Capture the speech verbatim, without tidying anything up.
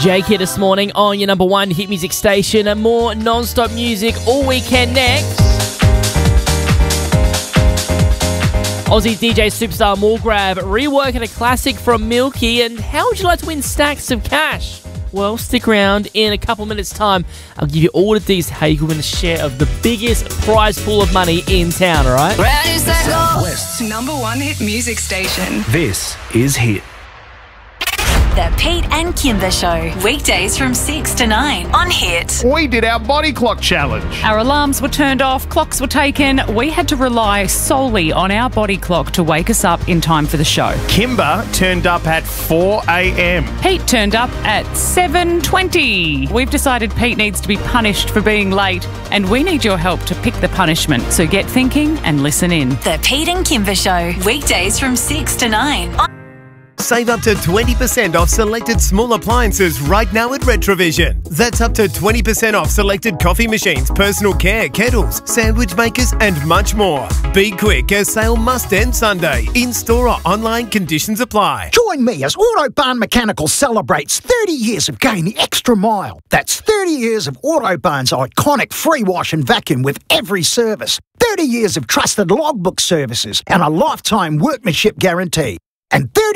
Jake here this morning on your number one hit music station, and more non-stop music all weekend next. Aussie D J superstar Morgrab reworking a classic from Milky, and how would you like to win stacks of cash? Well, stick around. In a couple minutes' time, I'll give you all the details how you can win a share of the biggest prize pool of money in town, all right? Ready, set, go! West's Number one hit music station. This is Hit. The Pete and Kimber Show. Weekdays from six to nine on Hit. We did our body clock challenge. Our alarms were turned off, clocks were taken. We had to rely solely on our body clock to wake us up in time for the show. Kimber turned up at four a.m. Pete turned up at seven twenty. We've decided Pete needs to be punished for being late, and we need your help to pick the punishment. So get thinking and listen in. The Pete and Kimber Show. Weekdays from six to nine on Save up to twenty percent off selected small appliances right now at Retrovision. That's up to twenty percent off selected coffee machines, personal care, kettles, sandwich makers and much more. Be quick as sale must end Sunday. In-store or online, conditions apply. Join me as Autobarn Mechanical celebrates thirty years of going the extra mile. That's thirty years of Autobarn's iconic free wash and vacuum with every service. thirty years of trusted logbook services and a lifetime workmanship guarantee. And thirty